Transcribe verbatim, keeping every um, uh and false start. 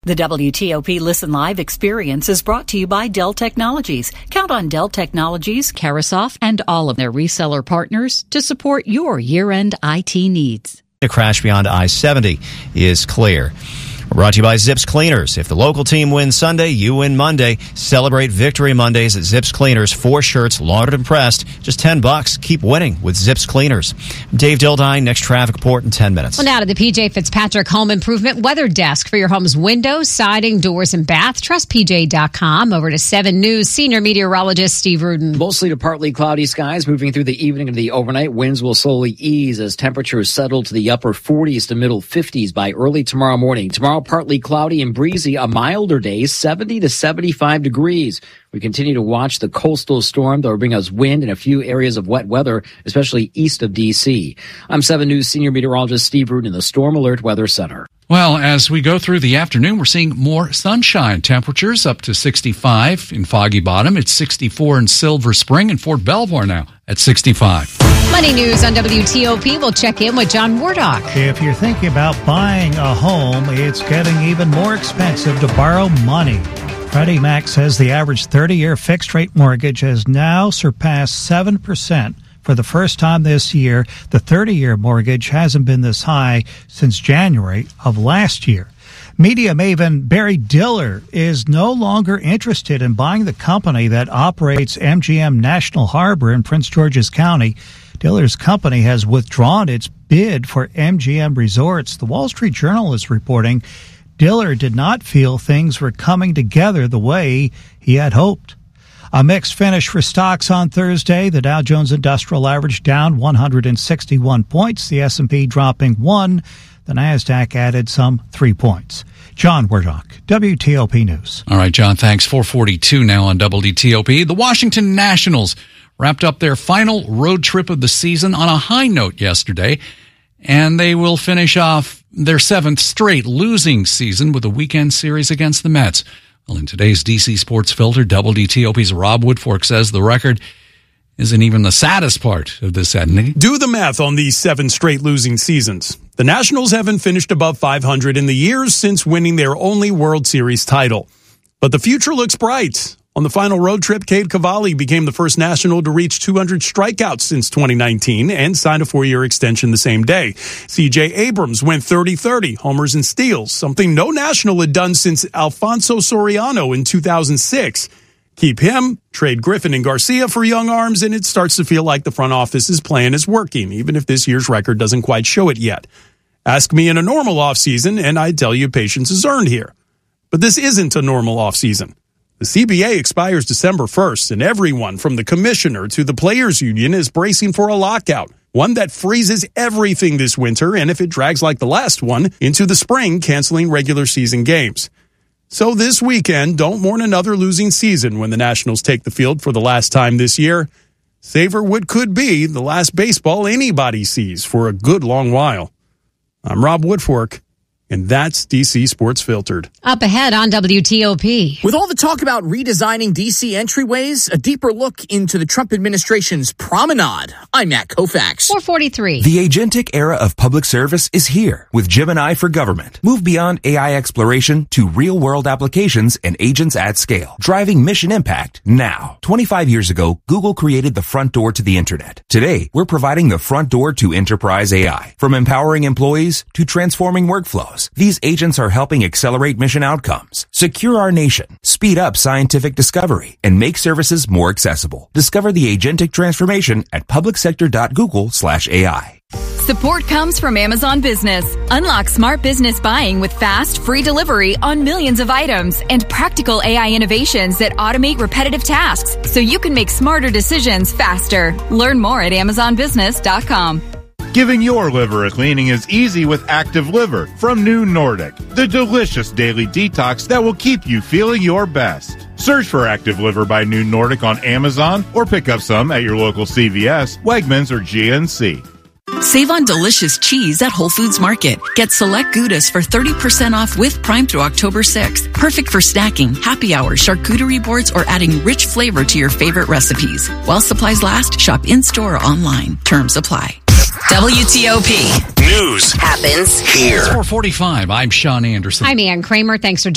The W T O P Listen Live experience is brought to you by Dell Technologies. Count on Dell Technologies, Carasoft, and all of their reseller partners to support your year-end I T needs. A crash beyond I seventy is clear. We're brought to you by Zips Cleaners. If the local team wins Sunday, you win Monday. Celebrate Victory Mondays at Zips Cleaners. Four shirts, laundered and pressed. Just ten bucks. Keep winning with Zips Cleaners. I'm Dave Dildine. Next traffic report in ten minutes. Well, now to the P J Fitzpatrick Home Improvement Weather Desk for your home's windows, siding, doors, and bath. Trust P J dot com. Over to seven News Senior Meteorologist Steve Rudin. Mostly to partly cloudy skies moving through the evening and the overnight. Winds will slowly ease as temperatures settle to the upper forties to middle fifties by early tomorrow morning. Tomorrow, partly cloudy and breezy, a milder day, seventy to seventy-five degrees. We continue to watch the coastal storm that will bring us wind and a few areas of wet weather, especially east of D C. I'm seven News Senior Meteorologist Steve Rudin in the Storm Alert Weather Center. Well, as we go through the afternoon, we're seeing more sunshine. Temperatures up to sixty-five in Foggy Bottom. It's sixty-four in Silver Spring and Fort Belvoir now at sixty-five. Money News on W T O P. We'll check in with John Wardock. If you're thinking about buying a home, it's getting even more expensive to borrow money. Freddie Mac says the average thirty-year fixed-rate mortgage has now surpassed seven percent. For the first time this year, the thirty-year mortgage hasn't been this high since January of last year. Media maven Barry Diller is no longer interested in buying the company that operates M G M National Harbor in Prince George's County. Diller's company has withdrawn its bid for M G M Resorts. The Wall Street Journal is reporting Diller did not feel things were coming together the way he had hoped. A mixed finish for stocks on Thursday. The Dow Jones Industrial Average down one hundred sixty-one points. The S and P dropping one. The Nasdaq added some three points. John Wardock, W T O P News. All right, John, thanks. four forty-two now on W T O P. The Washington Nationals wrapped up their final road trip of the season on a high note yesterday, and they will finish off their seventh straight losing season with a weekend series against the Mets. Well, in today's D C Sports Filter, W T O P's Rob Woodfork says the record isn't even the saddest part of this ending. Do the math on these seven straight losing seasons. The Nationals haven't finished above five hundred in the years since winning their only World Series title. But the future looks bright. On the final road trip, Cade Cavalli became the first National to reach two hundred strikeouts since twenty nineteen and signed a four-year extension the same day. C J Abrams went thirty thirty, homers and steals, something no National had done since Alfonso Soriano in two thousand six. Keep him, trade Griffin and Garcia for young arms, and it starts to feel like the front office's plan is working, even if this year's record doesn't quite show it yet. Ask me in a normal offseason, and I'd tell you patience is earned here. But this isn't a normal offseason. The C B A expires December first, and everyone from the commissioner to the players' union is bracing for a lockout, one that freezes everything this winter, and if it drags like the last one, into the spring, canceling regular season games. So this weekend, don't mourn another losing season when the Nationals take the field for the last time this year. Savor what could be the last baseball anybody sees for a good long while. I'm Rob Woodfork, and that's D C Sports Filtered. Up ahead on W T O P. With all the talk about redesigning D C entryways, a deeper look into the Trump administration's promenade. I'm Matt Koufax. four forty-three. The agentic era of public service is here with Gemini for Government. Move beyond A I exploration to real-world applications and agents at scale, driving mission impact now. twenty-five years ago, Google created the front door to the internet. Today, we're providing the front door to enterprise A I. From empowering employees to transforming workflows, these agents are helping accelerate mission outcomes, secure our nation, speed up scientific discovery, and make services more accessible. Discover the agentic transformation at publicsector.google slash AI. Support comes from Amazon Business. Unlock smart business buying with fast, free delivery on millions of items and practical A I innovations that automate repetitive tasks so you can make smarter decisions faster. Learn more at amazon business dot com. Giving your liver a cleaning is easy with Active Liver from New Nordic, the delicious daily detox that will keep you feeling your best. Search for Active Liver by New Nordic on Amazon or pick up some at your local C V S, Wegmans, or G N C. Save on delicious cheese at Whole Foods Market. Get select Goudas for thirty percent off with Prime through October sixth. Perfect for snacking, happy hour, charcuterie boards, or adding rich flavor to your favorite recipes. While supplies last, shop in-store or online. Terms apply. W T O P. News happens here. four forty-five. I'm Sean Anderson. I'm Ann Kramer. Thanks for